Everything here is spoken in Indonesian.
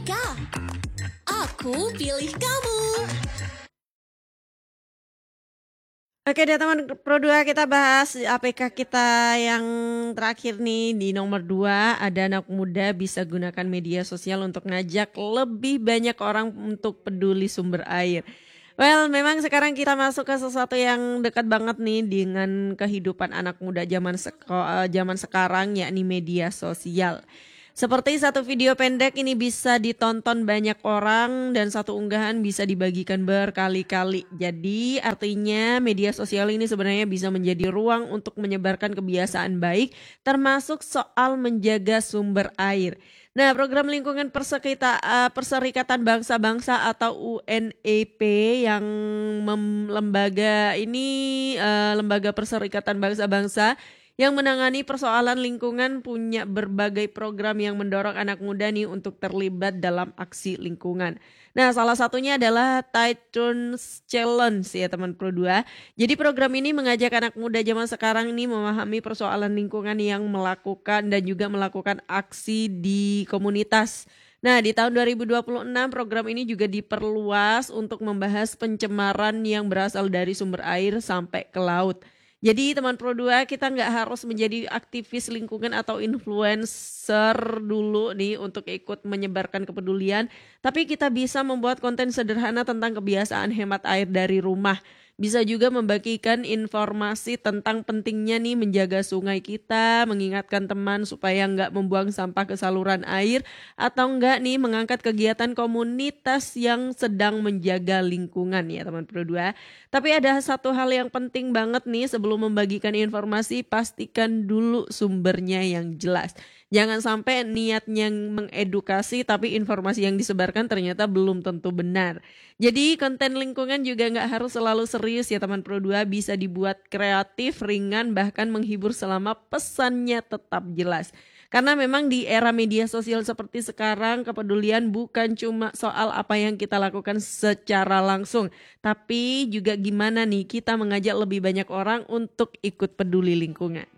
Merdeka. Aku pilih kamu. Oke deh teman Pro 2, kita bahas APK kita yang terakhir nih di nomor 2. Ada anak muda bisa gunakan media sosial untuk ngajak lebih banyak orang untuk peduli sumber air. Well, memang sekarang kita masuk ke sesuatu yang dekat banget nih dengan kehidupan anak muda zaman sekarang, yakni media sosial. Seperti satu video pendek ini bisa ditonton banyak orang dan satu unggahan bisa dibagikan berkali-kali. Jadi artinya media sosial ini sebenarnya bisa menjadi ruang untuk menyebarkan kebiasaan baik, termasuk soal menjaga sumber air. Nah, program lingkungan Perserikatan Bangsa-Bangsa atau UNEP yang lembaga Perserikatan Bangsa-Bangsa yang menangani persoalan lingkungan punya berbagai program yang mendorong anak muda nih untuk terlibat dalam aksi lingkungan. Nah, salah satunya adalah Tides Challenge ya teman Pro 2. Jadi program ini mengajak anak muda zaman sekarang ini memahami persoalan lingkungan yang melakukan dan juga melakukan aksi di komunitas. Nah, di tahun 2026 program ini juga diperluas untuk membahas pencemaran yang berasal dari sumber air sampai ke laut. Jadi teman Pro 2, kita nggak harus menjadi aktivis lingkungan atau influencer dulu nih untuk ikut menyebarkan kepedulian. Tapi kita bisa membuat konten sederhana tentang kebiasaan hemat air dari rumah. Bisa juga membagikan informasi tentang pentingnya nih menjaga sungai kita, mengingatkan teman supaya nggak membuang sampah ke saluran air, atau nggak nih mengangkat kegiatan komunitas yang sedang menjaga lingkungan ya teman Pro 2. Tapi ada satu hal yang penting banget nih sebelum membagikan informasi, pastikan dulu sumbernya yang jelas. Jangan sampai niatnya mengedukasi tapi informasi yang disebarkan ternyata belum tentu benar. Jadi konten lingkungan juga nggak harus selalu serius ya teman Pro 2, bisa dibuat kreatif, ringan, bahkan menghibur selama pesannya tetap jelas. Karena memang di era media sosial seperti sekarang, kepedulian bukan cuma soal apa yang kita lakukan secara langsung, tapi juga gimana nih kita mengajak lebih banyak orang untuk ikut peduli lingkungan.